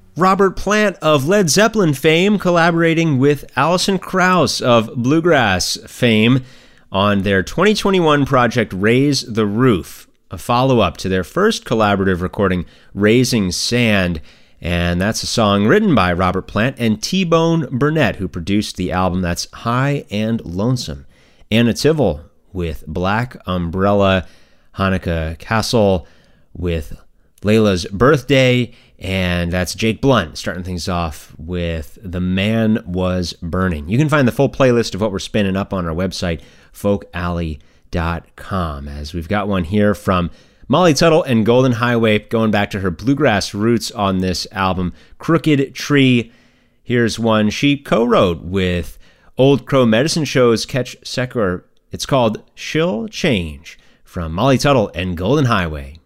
Robert Plant of Led Zeppelin fame collaborating with Alison Krauss of Bluegrass fame on their 2021 project Raise the Roof, a follow-up to their first collaborative recording, Raising Sand. And that's a song written by Robert Plant and T-Bone Burnett, who produced the album. That's High and Lonesome. Anna Tivell with Black Umbrella, Hanukkah Castle with Layla's Birthday, and that's Jake Blunt starting things off with The Man Was Burning. You can find the full playlist of what we're spinning up on our website, folkalley.com, as we've got one here from Molly Tuttle and Golden Highway, going back to her bluegrass roots on this album, Crooked Tree. Here's one she co-wrote with Old Crow Medicine Show's Ketch Secker. It's called She'll Change, from Molly Tuttle and Golden Highway.